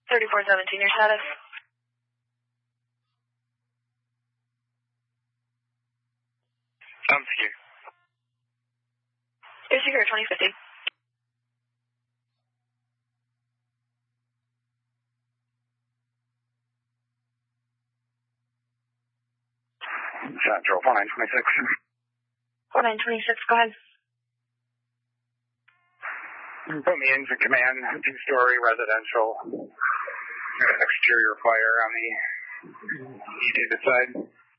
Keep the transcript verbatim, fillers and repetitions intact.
thirty-four seventeen, your status? I'm secure. You're secure, twenty fifty. Central, four nine twenty-six. four nine twenty-six, go ahead. Put me in for command, two-story residential, exterior fire on the east side.